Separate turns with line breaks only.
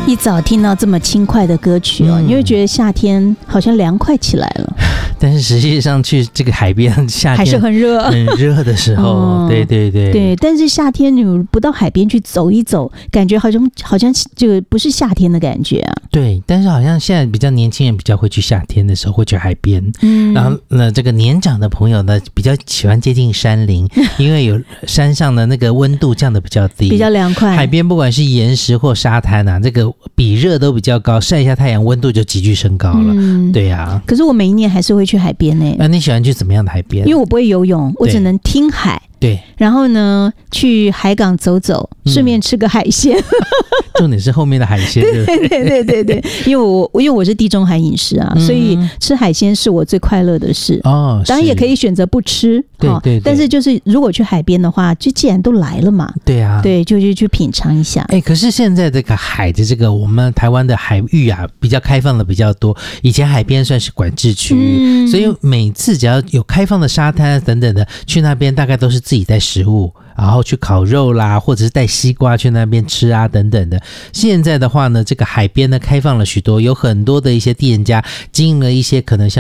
一早听到这么轻快的歌曲你会觉得夏天好像凉快起来了。
但是实际上去这个海边夏天
还是很热
的时候对对对
对，但是夏天你不到海边去走一走，感觉好像这个不是夏天的感觉啊。
对，但是好像现在比较年轻人比较会去夏天的时候会去海边，然后呢这个年长的朋友呢比较喜欢接近山林，因为有山上的那个温度降得比较低，
比较凉快。
海边不管是岩石或沙滩啊，这个比热都比较高，晒一下太阳温度就急剧升高了。对啊。
可是我每一年还是会去海边呢。
你喜欢去怎么样的海边？
因为我不会游泳，我只能听海。
对，
然后呢，去海港走走，顺便吃个海鲜。
重点是后面的海鲜。
对，因为我是地中海饮食啊，所以吃海鲜是我最快乐的事。当然也可以选择不吃。对，但是就是如果去海边的话，就既然都来了嘛，对啊，对，就去品尝一下。
可是现在这个海的这个我们台湾的海域啊，比较开放的比较多，以前海边算是管制区域，所以每次只要有开放的沙滩等等的，去那边大概都是自己带食物，然后去烤肉啦，或者是带西瓜去那边吃啊等等的。现在的话呢，这个海边呢开放了许多，有很多的一些店家经营了一些可能像